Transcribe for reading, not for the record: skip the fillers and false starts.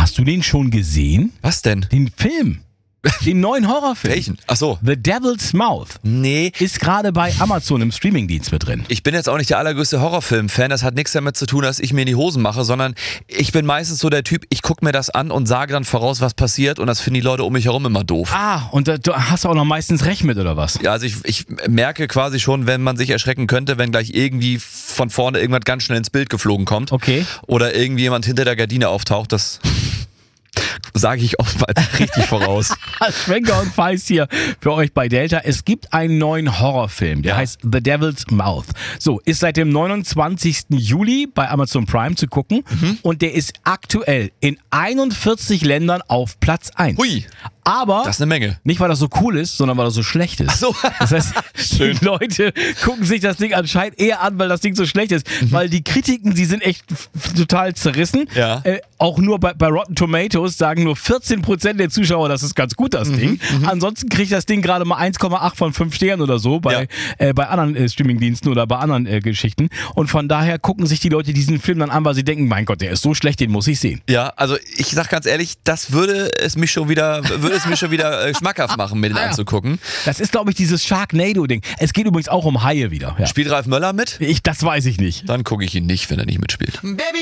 Hast du den schon gesehen? Was denn? Den Film. Den neuen Horrorfilm. Welchen? Ach so. The Devil's Mouth. Nee. Ist gerade bei Amazon im Streamingdienst mit drin. Ich bin jetzt auch nicht der allergrößte Horrorfilm-Fan. Das hat nichts damit zu tun, dass ich mir in die Hosen mache, sondern ich bin meistens so der Typ, ich gucke mir das an und sage dann voraus, was passiert, und das finden die Leute um mich herum immer doof. Ah, und du hast auch noch meistens recht mit, oder was? Ja, also ich merke quasi schon, wenn man sich erschrecken könnte, wenn gleich irgendwie von vorne irgendwas ganz schnell ins Bild geflogen kommt. Okay. Oder irgendwie jemand hinter der Gardine auftaucht, das sage ich oftmals richtig voraus. Schwenker und Feist hier für euch bei Delta. Es gibt einen neuen Horrorfilm, der heißt The Devil's Mouth. So, ist seit dem 29. Juli bei Amazon Prime zu gucken und der ist aktuell in 41 Ländern auf Platz 1. Hui, Aber das ist eine Menge. nicht, weil das so cool ist, sondern weil das so schlecht ist. Ach so. Das heißt, die Leute gucken sich das Ding anscheinend eher an, weil das Ding so schlecht ist. Weil die Kritiken, die sind echt total zerrissen. Ja. Auch nur bei Rotten Tomatoes sagen nur 14% der Zuschauer, das ist ganz gut, das Ding. Ansonsten kriegt das Ding gerade mal 1,8 von 5 Sternen oder so bei anderen Streamingdiensten oder bei anderen Geschichten. Und von daher gucken sich die Leute diesen Film dann an, weil sie denken, mein Gott, der ist so schlecht, den muss ich sehen. Ja, also ich sag ganz ehrlich, das würde es mir schon wieder schmackhaft machen, mir den anzugucken. Das ist, glaube ich, dieses Sharknado-Ding. Es geht übrigens auch um Haie wieder. Ja. Spielt Ralf Möller mit? Das weiß ich nicht. Dann gucke ich ihn nicht, wenn er nicht mitspielt. Baby